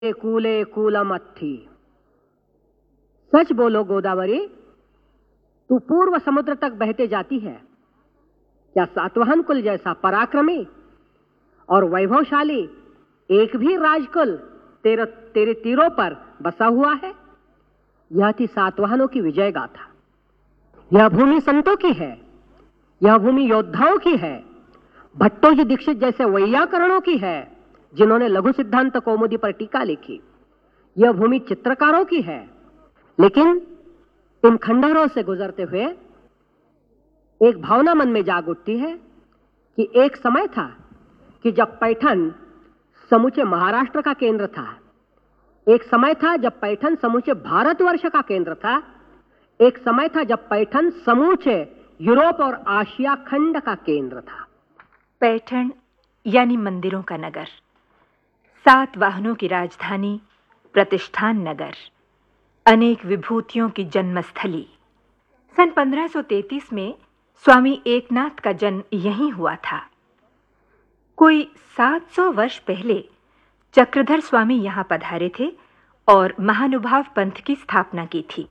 कूले कूलमत्थी। सच बोलो गोदावरी, तू पूर्व समुद्र तक बहते जाती है। क्या सातवाहन कुल जैसा पराक्रमी और वैभवशाली एक भी राजकुल तेरे तीरों पर बसा हुआ है? यह थी सातवाहनों की विजय गाथा। यह भूमि संतों की है, यह भूमि योद्धाओं की है, भट्टोजी दीक्षित जैसे वैयाकरणों की है जिन्होंने लघु सिद्धांत कौमुदी पर टीका लिखी। यह भूमि चित्रकारों की है। लेकिन इन खंडहरों से गुजरते हुए एक भावना मन में जाग उठती है कि एक समय था कि जब पैठन समूचे महाराष्ट्र का केंद्र था। एक समय था जब पैठन समूचे भारतवर्ष का केंद्र था। एक समय था जब पैठन समूचे यूरोप और आशिया खंड का केंद्र था। पैठन यानी मंदिरों का नगर, सातवाहनों की राजधानी, प्रतिष्ठान नगर, अनेक विभूतियों की जन्मस्थली। सन 1533 में स्वामी एकनाथ का जन्म यहीं हुआ था। कोई 700 वर्ष पहले चक्रधर स्वामी यहां पधारे थे और महानुभाव पंथ की स्थापना की थी।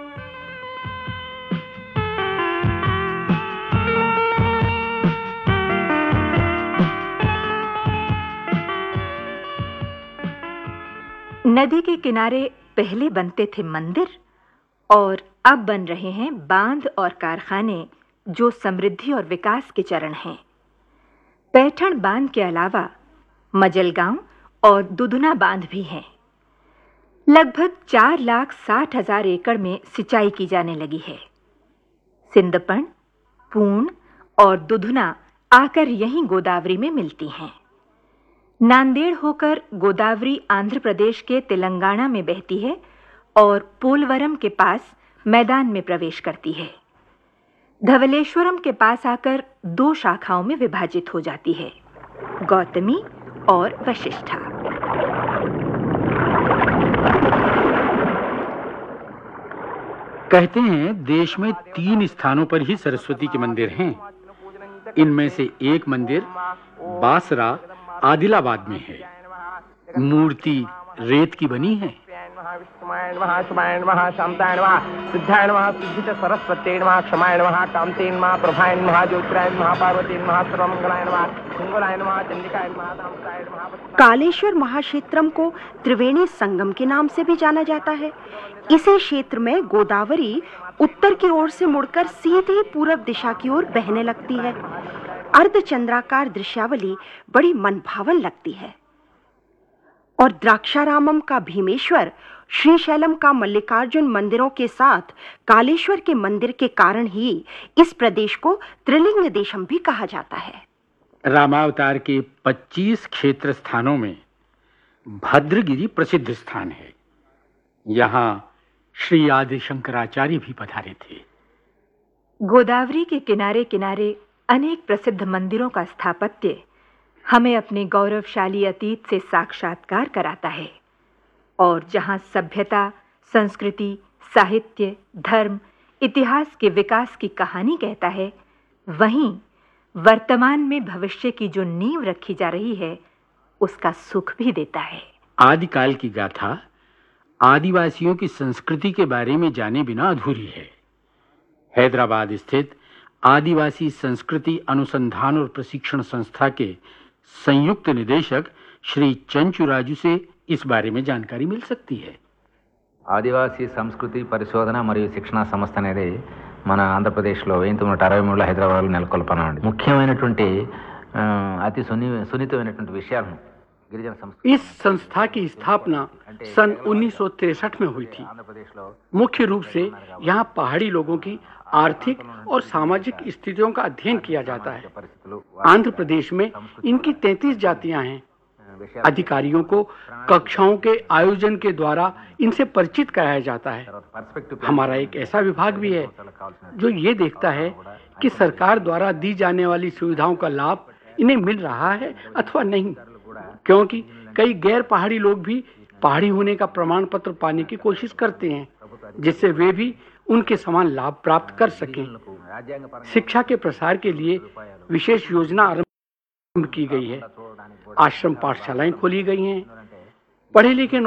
नदी के किनारे पहले बनते थे मंदिर और अब बन रहे हैं बांध और कारखाने जो समृद्धि और विकास के चरण हैं। पैठण बांध के अलावा मजलगांव और दुधना बांध भी हैं। लगभग 4,60,000 एकड़ में सिंचाई की जाने लगी है। सिंदपण, पूर्ण और दुधना आकर यहीं गोदावरी में मिलती हैं। नांदेड़ होकर गोदावरी आंध्र प्रदेश के तेलंगाना में बहती है और पोलवरम के पास मैदान में प्रवेश करती है। धवलेश्वरम के पास आकर 2 शाखाओं में विभाजित हो जाती है, गौतमी और वशिष्ठा। कहते हैं देश में 3 स्थानों पर ही सरस्वती के मंदिर हैं। इनमें से एक मंदिर बासरा आदिलाबाद में है। मूर्ति रेत की बनी है। कालेश्वर महाक्षेत्रम को त्रिवेणी संगम के नाम से भी जाना जाता है। इसी क्षेत्र में गोदावरी उत्तर की ओर से मुड़कर सीधे पूरब दिशा की ओर बहने लगती है। अर्धचंद्राकार दृश्यावली बड़ी मनभावन लगती है और द्राक्षारामम का भीमेश्वर, श्रीशैलम का मल्लिकार्जुन मंदिरों के साथ कालेश्वर के मंदिर के कारण ही इस प्रदेश को त्रिलिंग देशम भी कहा जाता है। रामावतार के 25 क्षेत्र स्थानों में भद्रगिरि प्रसिद्ध स्थान है। यहाँ श्री आदि शंकराचार्य भी पधारे थे। गोदावरी के किनारे किनारे अनेक प्रसिद्ध मंदिरों का स्थापत्य हमें अपने गौरवशाली अतीत से साक्षात्कार कराता है और जहां सभ्यता, संस्कृति, साहित्य, धर्म, इतिहास के विकास की कहानी कहता है, वहीं वर्तमान में भविष्य की जो नींव रखी जा रही है उसका सुख भी देता है। आदिकाल की गाथा आदिवासियों की संस्कृति के बारे में जाने बिना अधूरी है। हैदराबाद स्थित आदिवासी संस्कृति अनुसंधान और प्रशिक्षण संस्था के संयुक्त निदेशक श्री चंचुराजू से इस बारे में जानकारी मिल सकती है। ఆదివాసీ సంస్కృతి పరిశోధన మరియు శిక్షణ సంస్థ అనేది మన ఆంధ్రప్రదేశ్లో 1963లో హైదరాబాద్లో నెలకొల్పనది। ముఖ్యమైనటువంటి అతి సున్నితమైనటువంటి విషయాలను గిరిజన సంస్కృతి। इस संस्था की स्थापना सन 1963 में हुई थी। मुख्य रूप से यहाँ पहाड़ी लोगों की आर्थिक और सामाजिक स्थितियों का अध्ययन किया जाता है। आंध्र प्रदेश में इनकी 33 जातियां हैं। अधिकारियों को कक्षाओं के आयोजन के द्वारा इनसे परिचित कराया जाता है। हमारा एक ऐसा विभाग भी है जो ये देखता है कि सरकार द्वारा दी जाने वाली सुविधाओं का लाभ इन्हें मिल रहा है अथवा नहीं, क्योंकि कई गैर पहाड़ी लोग भी पहाड़ी होने का प्रमाण पत्र पाने की कोशिश करते हैं, जिससे वे भी उनके समान लाभ प्राप्त कर सकें। शिक्षा के प्रसार के लिए विशेष योजना आरंभ की गई है। आश्रम पाठशालाएं खोली गई हैं। पढ़े लिखे